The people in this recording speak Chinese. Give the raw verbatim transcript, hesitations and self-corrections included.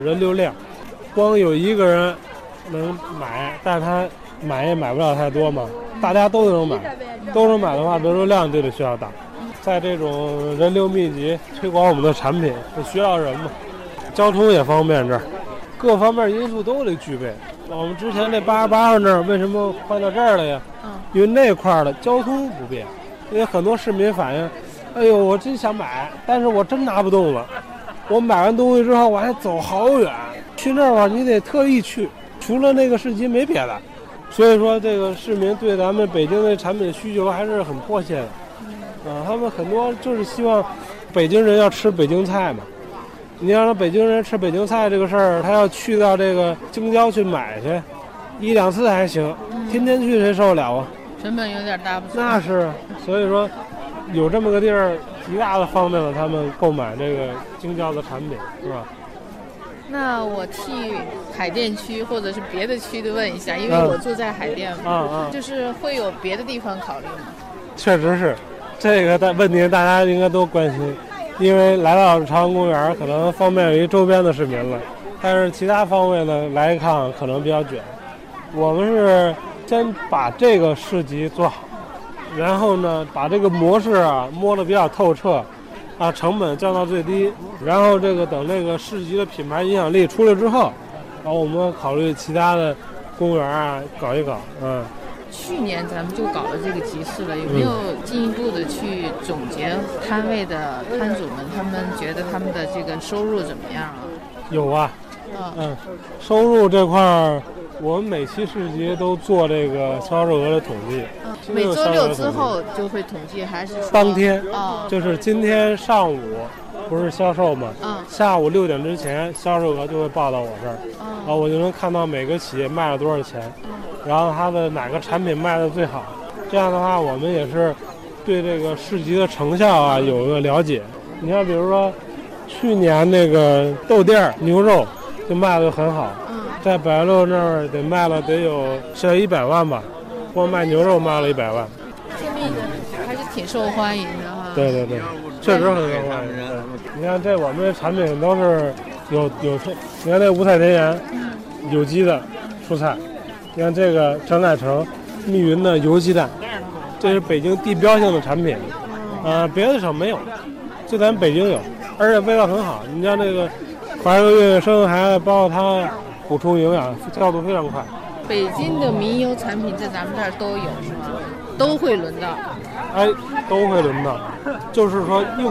人流量，光有一个人能买，但是他买也买不了太多嘛，大家都能买，都能买的话，人流量就得需要大。在这种人流密集推广我们的产品，需要人嘛，交通也方便，这儿各方面因素都得具备。我们之前那八十八号那儿为什么换到这儿了呀？因为那块的交通不便，因为很多市民反映，哎呦，我真想买，但是我真拿不动了。我买完东西之后，我还走好远，去那儿吧，你得特意去，除了那个市集没别的。所以说，这个市民对咱们北京的产品需求还是很迫切的。啊，他们很多就是希望北京人要吃北京菜嘛。你要让北京人吃北京菜这个事儿，他要去到这个京郊去买去，一两次还行，天天去谁受得了啊？ 成本有点大不？ 那是，所以说有这么个地儿，极大的方便了他们购买这个京郊的产品，是吧？ 那我替海淀区或者是别的区的问一下，因为我住在海淀嘛， 嗯嗯， 就是会有别的地方考虑吗？ 确实是，这个的问题大家应该都关心，因为来到朝阳公园可能方便于周边的市民了，但是其他方位呢来一趟可能比较卷。我们是先把这个市集做好，然后呢把这个模式啊摸得比较透彻，啊成本降到最低，然后这个等这个市集的品牌影响力出来之后，然后我们考虑其他的公园啊搞一搞，嗯。 去年咱们就搞了这个集市了，有没有进一步的去总结摊位的摊主们，他们觉得他们的这个收入怎么样啊？ 有啊，嗯，收入这块儿，我们每期市集都做这个销售额的统计。 嗯、每周六之后就会统计，还是当天？ 哦， 就是今天上午不是销售嘛？ 嗯， 下午六点之前销售额就会报到我这儿， 嗯， 然后我就能看到每个企业卖了多少钱。 嗯， 然后它的哪个产品卖的最好，这样的话我们也是对这个市集的成效啊有个了解。你看比如说去年那个豆店牛肉就卖的很好，在白鹿那儿得卖了得有小一百万吧，光卖牛肉卖了一百万， 说明还是挺受欢迎的哈。 对对对，确实很受欢迎。你看这我们这产品都是有有你看那五彩田园有机的蔬菜，你看这个张改成密云的油鸡蛋，这是北京地标性的产品，啊、呃，别的省没有，就咱北京有，而且味道很好。你像这个怀个孕生孩子，包括它补充营养，调度非常快。 北京的民油产品在咱们这儿都有是吗？都会轮到？ 哎，都会轮到，就是说用。